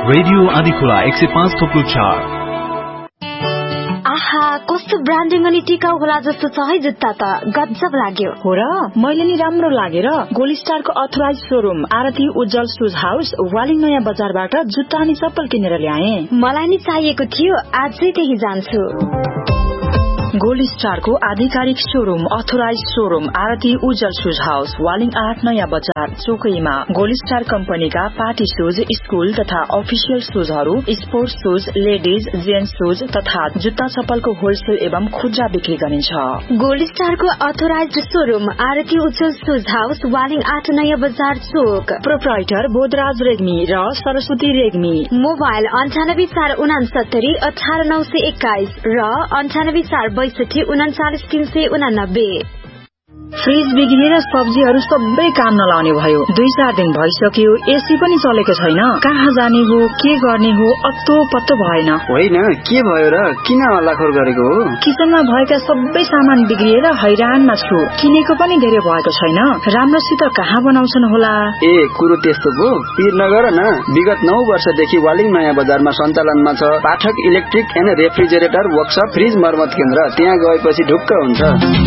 Radio Adhikhola 105.4। आहा, कस्तो branding अनि टिकाउ होला जस्तो छ है जुत्ता त, गजब लाग्यो। हो र, मैले नि राम्रो लागेर गोल्ड स्टारको अथराइज शोरूम आरती उज्जवल शूज हाउस वालिङ नयाँ बजारबाट जुत्ता अनि चप्पल किनेर ल्याए। मलाई नि चाहिएको थियो, आजै त्यही जान्छु। गोल्ड स्टारको आधिकारिक शोरूम अथोराइज शोरूम आरती उज्जवल शूज हाउस वालिङ 8 नयाँ बजार चोकैमा। गोल्ड स्टार कम्पनीका पार्टी शूज, स्कूल तथा official शूजहरू, sports shoes, ladies, gents shoes तथा जुत्ता चप्पलको होलसेल एवं खुद्रा बिक्री गरिन्छ। गोल्ड स्टारको अथोराइज शोरूम आरती उज्जवल शूज हाउस वालिङ 8 नयाँ बजार चोक। प्रोप्राइटर बोधराज रेग्मी र सरस्वती रेग्मी। मोबाइल 984669 18921 र 9846399389। फ्रिज बिग्रिएर सब्जीहरू सबै काम नलाउने भयो। 2-4 दिन भइसक्यो, एसी पनि चलेको छैन। कहाँ जाने हो, के गर्ने हो, अत्तो पत्तो भएन। होइन, के भयो र? किन हल्लाखोर गरेको हो? किचनमा भएका सबै सामान बिग्रिएर हैरानमा छु। किनेको पनि धेरै भएको छैन। राम्रोसित कहाँ बनाउँछन् होला? ए, कुरो त्यस्तो पो। पिर नगर न। विगत 9 वर्षदेखि वालिङ नयाँ बजारमा सञ्चालनमा छ पाठक electric and refrigerator workshop fridge मर्मत केन्द्र। त्यहाँ गएपछि ढुक्क हुन्छ।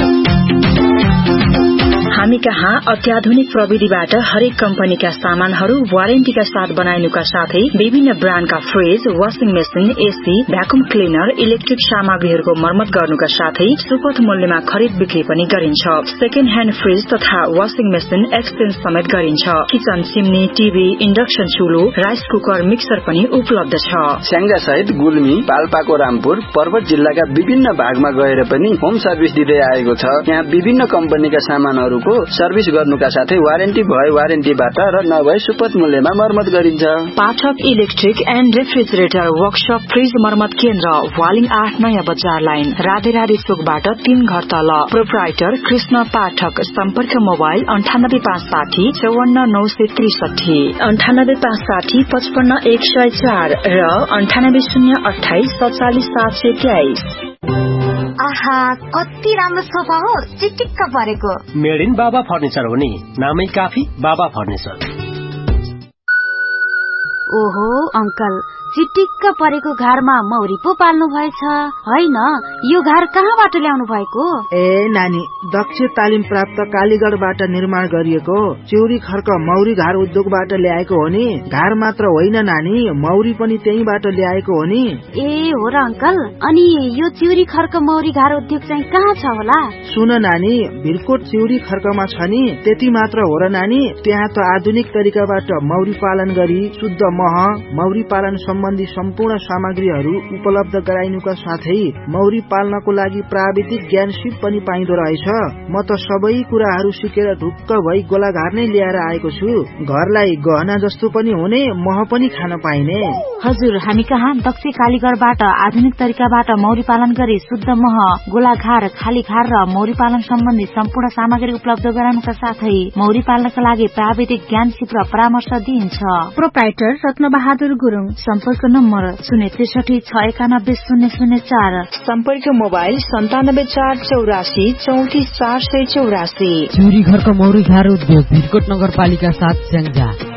हामी कहाँ अत्याधुनिक प्रविधिबाट हरेक कम्पनीका सामानहरू वारेन्टीका साथ बनाइनुका साथै विभिन्न ब्रान्डका fridge, washing machine, AC, vacuum cleaner, electric सामग्रीहरूको मर्मत गर्नुका साथै सुपथ मूल्यमा खरिद बिक्री पनि गरिन्छ। सेकेन्ड ह्यान्ड फ्रिज तथा वाशिङ मेसिन एक्सचेन्ज समेत गरिन्छ। Kitchen chimney, TV, induction चुलो, rice cooker, mixer पनि उपलब्ध छ। स्याङ्जा सहित गुल्मी, पाल्पाको रामपुर, पर्वत जिल्लाका विभिन्न भागमा गएर पनि होम सर्भिस दिँदै आएको छ। यहाँ विभिन्न कम्पनीका सामानहरू सर्भिस गर्नुका साथै वारेन्टी भए वारेन्टीबाट र नभए सुपथ मूल्यमा मर्मत गरिन्छ। पाठक electric and refrigerator workshop fridge मर्मत केन्द्र वालिङ 8 नयाँ बजार लाइन राधे राधे चोकबाट 3 घर तल। प्रोप्राइटर कृष्ण पाठक। सम्पर्क मोबाइल 98560 54963, 98560 55104 र 98028 47723। आहा, कति राम्रो सोफा हो, चिटिक्क परेको। मेड इन बाबा फर्निचर हो नि, नामै काफी बाबा फर्निचर। ओहो अंकल, चिटिक्क परेको घरमा मौरी पो पाल्नु भएछ होइन? यो घर कहाँबाट ल्याउनु भएको? ए नानी, दक्ष तालिम प्राप्त कालीगढबाट निर्माण गरिएको चिउरी खर्क मौरी घर उद्योगबाट ल्याएको हो नि। घर मात्र होइन नानी, मौरी पनि त्यहीबाट ल्याएको हो नि। ए हो र अंकल, अनि यो चिउरी खर्क मौरी घर उद्योग चाहिँ कहाँ छ होला? सुन नानी, भिरकोट चिउरी खर्कमा छ नि। त्यति मात्र हो र नानी, त्यहाँ त आधुनिक तरिकाबाट मौरी पालन गरी शुद्ध मह, मौरी पालन सम्बन्धी सम्पूर्ण सामग्रीहरू उपलब्ध गराइनुका साथै मौरी पाल्नको लागि प्राविधिक ज्ञान सिप पनि पाइदो रहेछ। म त सबै कुराहरू सिकेर ढुक्क भई गोलाघार नै ल्याएर आएको छु। घरलाई गहना जस्तो पनि हुने, मह पनि खान पाइने। हजुर, हामी कहाँ दक्ष कालीगढबाट आधुनिक तरिकाबाट मौरी पालन गरी शुद्ध मह, गोलाघार, खाली घार र मौरी पालन सम्बन्धी सम्पूर्ण सामग्री उपलब्ध गराउनुका साथै मौरी पाल्नका लागि प्राविधिक ज्ञान सिप र परामर्श दिइन्छ। प्रोप्राइटर रत्नबहादुर गुरुङ। सम्पर्क नम्बर 063 691 004। सम्पर्क मोबाइल 97484 34484। चिउरी घरको मौरी घर उद्योग भिरकोट नगरपालिका 7 स्याङ्जा।